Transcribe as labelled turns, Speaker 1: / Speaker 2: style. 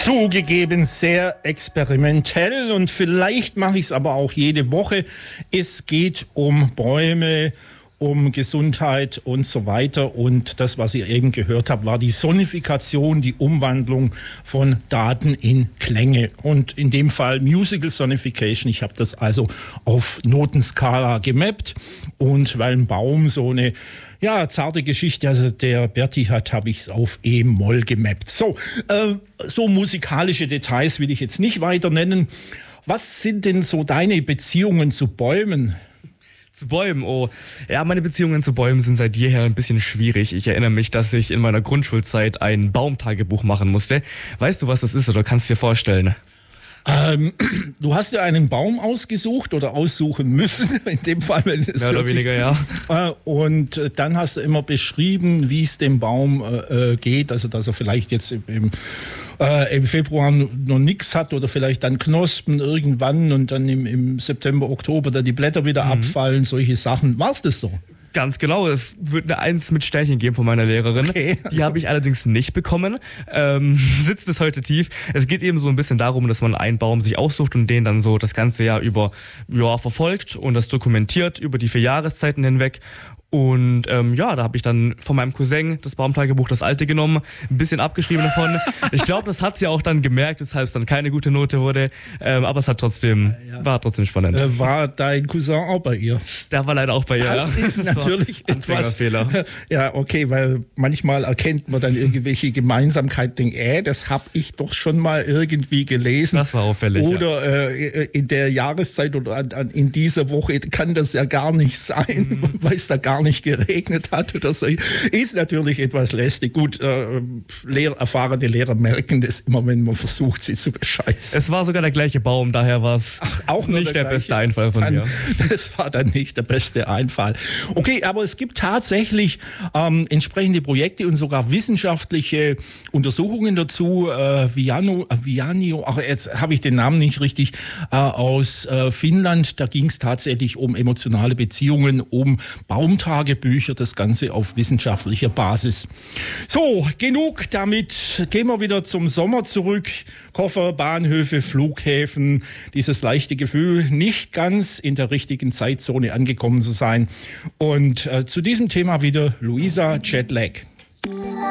Speaker 1: Zugegeben sehr experimentell und vielleicht mache ich es aber auch jede Woche. Es geht um Bäume, um Gesundheit und so weiter. Und das, was ihr eben gehört habt, war die Sonifikation, die Umwandlung von Daten in Klänge. Und in dem Fall Musical Sonification. Ich habe das also auf Notenskala gemappt. Und weil ein Baum so eine zarte Geschichte, also der Berti hat, habe ich es auf E-Moll gemappt. So musikalische Details will ich jetzt nicht weiter nennen. Was sind denn so deine Beziehungen zu Bäumen?
Speaker 2: Zu Bäumen, oh. Ja, meine Beziehungen zu Bäumen sind seit jeher ein bisschen schwierig. Ich erinnere mich, dass ich in meiner Grundschulzeit ein Baumtagebuch machen musste. Weißt du, was das ist oder kannst du dir vorstellen?
Speaker 1: Du hast ja einen Baum ausgesucht oder aussuchen müssen, in dem Fall. Wenn es
Speaker 2: mehr oder weniger, ja.
Speaker 1: Und dann hast du immer beschrieben, wie es dem Baum geht, also dass er vielleicht jetzt im Februar noch nichts hat oder vielleicht dann Knospen irgendwann und dann im September, Oktober dann die Blätter wieder abfallen, solche Sachen. War es das so?
Speaker 2: Ganz genau, es wird eine 1 mit Sternchen geben von meiner Lehrerin. Okay. Die habe ich allerdings nicht bekommen. Sitzt bis heute tief. Es geht eben so ein bisschen darum, dass man einen Baum sich aussucht und den dann so das ganze Jahr über verfolgt und das dokumentiert über die 4 Jahreszeiten hinweg. Und da habe ich dann von meinem Cousin das Baumtagebuch, das alte, genommen, ein bisschen abgeschrieben davon. Ich glaube, das hat sie auch dann gemerkt, weshalb es dann keine gute Note wurde. Aber es hat war trotzdem spannend.
Speaker 1: War dein Cousin auch bei ihr?
Speaker 2: Der war leider auch bei ihr.
Speaker 1: Das ist natürlich etwas.
Speaker 2: Fehler.
Speaker 1: Ja, okay, weil manchmal erkennt man dann irgendwelche Gemeinsamkeiten, denkt, das habe ich doch schon mal irgendwie gelesen.
Speaker 2: Das war auffällig.
Speaker 1: Oder in der Jahreszeit oder in dieser Woche kann das ja gar nicht sein, weil es da gar nicht geregnet hat oder so. Ist natürlich etwas lästig. Gut, erfahrene Lehrer merken das immer, wenn man versucht, sie zu bescheißen.
Speaker 2: Es war sogar der gleiche Baum, daher war es
Speaker 1: auch
Speaker 2: nicht der beste Einfall von mir.
Speaker 1: Das war dann nicht der beste Einfall. Okay, aber es gibt tatsächlich entsprechende Projekte und sogar wissenschaftliche Untersuchungen dazu. Vianio, jetzt habe ich den Namen nicht richtig, aus Finnland. Da ging es tatsächlich um emotionale Beziehungen, um Baumtagebücher, das Ganze auf wissenschaftlicher Basis. So, genug damit. Gehen wir wieder zum Sommer zurück. Koffer, Bahnhöfe, Flughäfen, dieses leichte Gefühl, nicht ganz in der richtigen Zeitzone angekommen zu sein. Und zu diesem Thema wieder Luisa Jetlag.